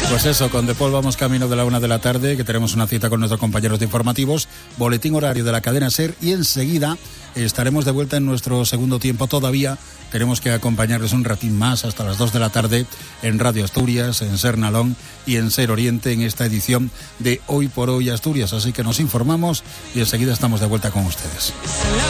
Pues eso, con Depol vamos camino de la 1 de la tarde, que tenemos una cita con nuestros compañeros de informativos, boletín horario de la cadena SER, y enseguida estaremos de vuelta en nuestro segundo tiempo. Todavía tenemos que acompañarles un ratín más hasta las 2 de la tarde en Radio Asturias, en SER Nalón y en SER Oriente, en esta edición de Hoy por Hoy Asturias. Así que nos informamos y enseguida estamos de vuelta con ustedes.